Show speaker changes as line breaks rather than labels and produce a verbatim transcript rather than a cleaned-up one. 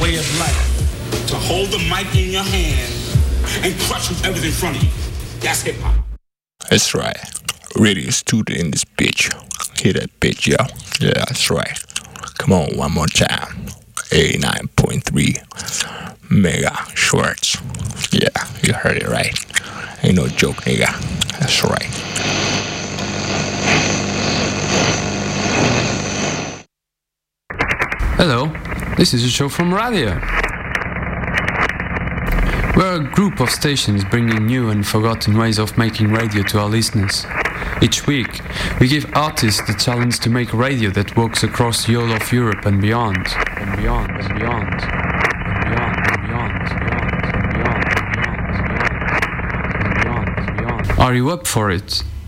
way of life. To hold the mic in your hand and crush whoever's in front of you. That's hip-hop.
That's right. Radio student in this bitch. Hear that bitch, yo? Yeah, that's right. Come on, one more time. eighty-nine point three Mega Shorts. Yeah, you heard it right. Ain't no joke, nigga. That's right.
Hello, this is a show from radio. We're a group of stations bringing new and forgotten ways of making radio to our listeners. Each week, we give artists the challenge to make radio that walks across the whole of Europe and beyond, and beyond, and beyond, and beyond, and beyond, and beyond, and beyond, and beyond, and beyond, and beyond, and beyond. Are you up for it?